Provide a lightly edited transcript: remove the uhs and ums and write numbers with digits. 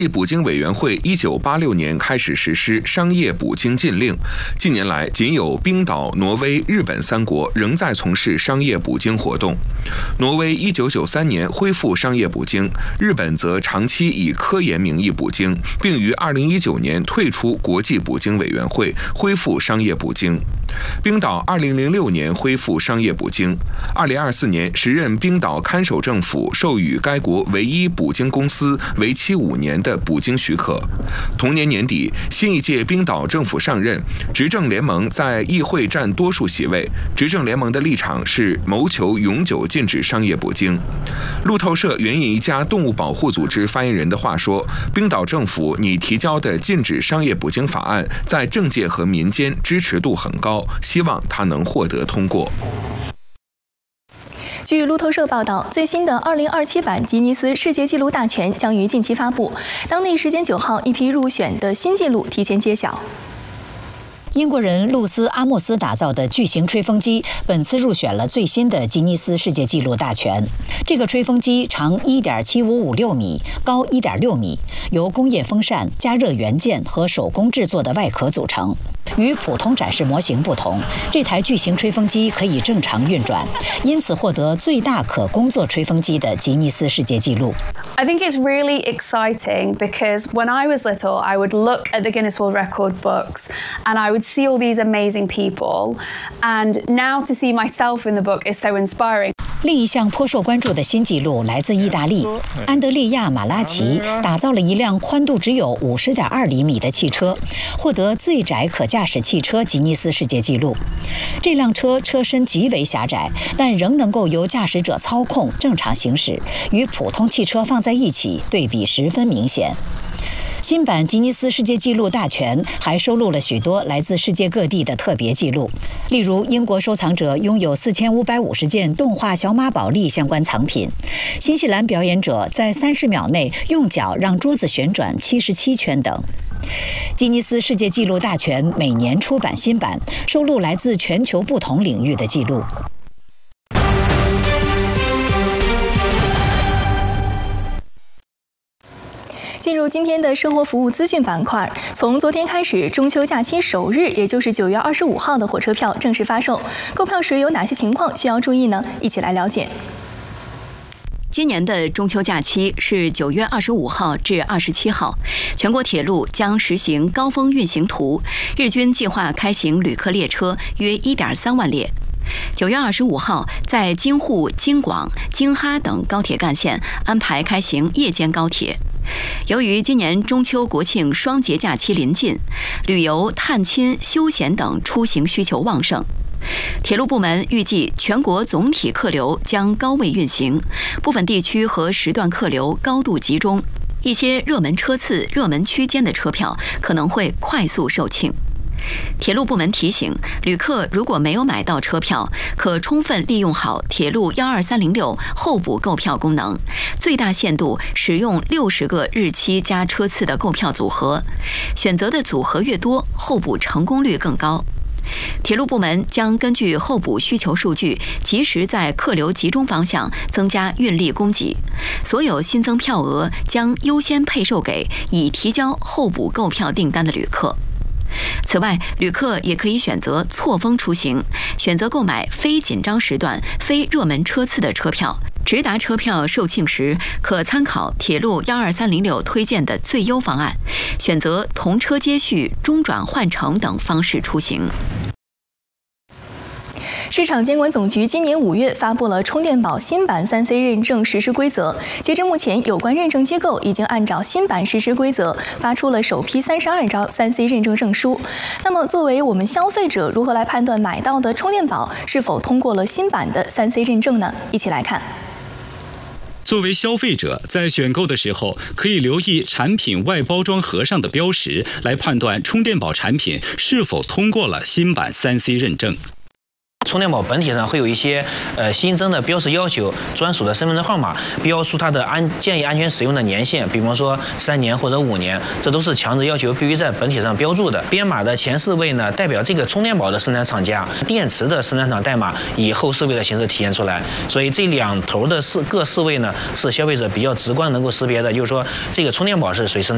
捕鲸委员会1986年开始实施商业捕鲸禁令，近年来仅有冰岛、挪威、日本3国仍在从事商业捕鲸活动。挪威1993年恢复商业捕鲸，日本则长期以科研名义捕鲸，并于2019年退出国际捕鲸委员会，恢复商业捕鲸。冰岛2006年恢复商业捕鲸，2024年时任冰岛看守政府授予该国唯一捕鲸公司为期5年的捕鲸许可。同年年底，新一届冰岛政府上任，执政联盟在议会占多数席位。执政联盟的立场是谋求永久禁止商业捕鲸。路透社援引一家动物保护组织发言人的话说，冰岛政府拟提交的禁止商业捕鲸法案在政界和民间支持度很高，希望它能获得通过。 据路透社报道，最新的2027版吉尼斯世界纪录大全将于近期发布。当地时间9号，一批入选的新纪录提前揭晓。 英国人露丝·阿莫斯打造的巨型吹风机，本次入选了最新的吉尼斯世界纪录大全。这个吹风机长1.7556米，高1.6米，由工业风扇、加热元件和手工制作的外壳组成。与普通展示模型不同，这台巨型吹风机可以正常运转，因此获得最大可工作吹风机的吉尼斯世界纪录。 I think it's really exciting because when I was little, I would look at the Guinness World Record books and I would see all these amazing people. And now to see myself in the book is so inspiring. 另一项颇受关注的新纪录来自意大利，安德利亚·马拉奇打造了一辆宽度只有50.2厘米的汽车，获得最窄可驾驶汽车吉尼斯世界纪录。这辆车车身极为狭窄，但仍能够由驾驶者操控正常行驶，与普通汽车放在一起，对比十分明显。新版吉尼斯世界纪录大全还收录了许多来自世界各地的特别纪录，例如英国收藏者拥有4550件动画小马宝莉相关藏品，新西兰表演者在30秒内用脚让桌子旋转77圈等。吉尼斯世界纪录大全每年出版新版，收录来自全球不同领域的纪录。 进入今天的生活服务资讯板块，从昨天开始，中秋假期首日，也就是9月25号的火车票正式发售。购票时有哪些情况需要注意呢？一起来了解。 今年的中秋假期是9月25号至27号，全国铁路将实行高峰运行图，日均计划开行旅客列车约1.3万列。9月25号，在京沪、京广、京哈等高铁干线安排开行夜间高铁。由于今年中秋国庆双节假期临近，旅游、探亲、休闲等出行需求旺盛。铁路部门预计，全国总体客流将高位运行，部分地区和时段客流高度集中，一些热门车次、热门区间的车票可能会快速售罄。铁路部门提醒，旅客如果没有买到车票，可充分利用好铁路12306候补购票功能，最大限度使用60个日期加车次的购票组合，选择的组合越多，候补成功率更高。铁路部门将根据候补需求数据，及时在客流集中方向增加运力供给，所有新增票额将优先配售给已提交候补购票订单的旅客。此外，旅客也可以选择错峰出行，选择购买非紧张时段、非热门车次的车票。直达车票售罄时，可参考铁路12306推荐的最优方案，选择同车接续、中转换乘等方式出行。 市场监管总局今年5月发布了充电宝新版3C 认证实施规则。截至目前，有关认证机构已经按照新版实施规则发出了首批32张3C 认证证书。那么，作为我们消费者，如何来判断买到的充电宝是否通过了新版的3C 认证呢？一起来看。 作为消费者，在选购的时候可以留意产品外包装盒上的标识，来判断充电宝产品是否通过了新版3C 认证。 充电宝本体上会有一些新增的标识要求，专属的身份证号码，标出它的建议安全使用的年限，比方说3年或者5年，这都是强制要求必须在本体上标注的。编码的前4位呢，代表这个充电宝的生产厂家，电池的生产厂代码以后4位的形式体现出来。所以这两头的各4位呢，是消费者比较直观能够识别的，就是说这个充电宝是谁生产。